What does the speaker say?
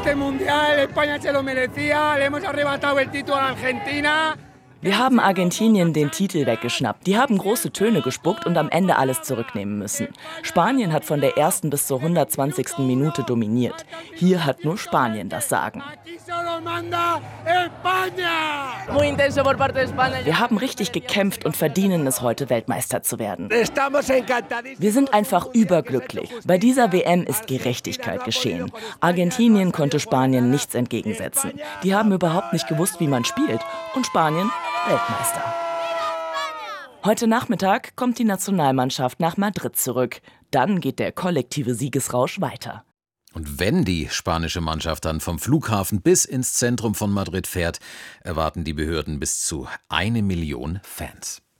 este Mundial, España se lo merecía, le hemos arrebatado el título a Argentina. Wir haben Argentinien den Titel weggeschnappt. Die haben große Töne gespuckt und am Ende alles zurücknehmen müssen. Spanien hat von der ersten bis zur 120. Minute dominiert. Hier hat nur Spanien das Sagen. Wir haben richtig gekämpft und verdienen es heute, Weltmeister zu werden. Wir sind einfach überglücklich. Bei dieser WM ist Gerechtigkeit geschehen. Argentinien konnte Spanien nichts entgegensetzen. Die haben überhaupt nicht gewusst, wie man spielt. Und Spanien Weltmeister. Heute Nachmittag kommt die Nationalmannschaft nach Madrid zurück. Dann geht der kollektive Siegesrausch weiter. Und wenn die spanische Mannschaft dann vom Flughafen bis ins Zentrum von Madrid fährt, erwarten die Behörden bis zu 1 Million Fans.